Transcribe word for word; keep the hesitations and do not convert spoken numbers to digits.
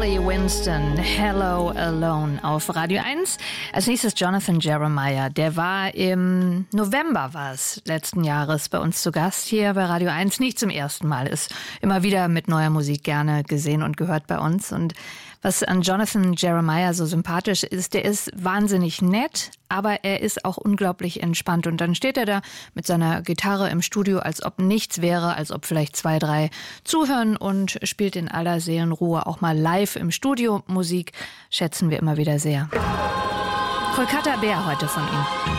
Shirley Winston, Hello Alone auf Radio eins. Als nächstes Jonathan Jeremiah. Der war im November war es letzten Jahres bei uns zu Gast hier bei Radio eins. Nicht zum ersten Mal, ist immer wieder mit neuer Musik gerne gesehen und gehört bei uns. Und was an Jonathan Jeremiah so sympathisch ist, der ist wahnsinnig nett, aber er ist auch unglaublich entspannt. Und dann steht er da mit seiner Gitarre im Studio, als ob nichts wäre, als ob vielleicht zwei, drei zuhören und spielt in aller Seelenruhe auch mal live im Studio Musik. Schätzen wir immer wieder sehr. Kolkata Bär heute von ihm.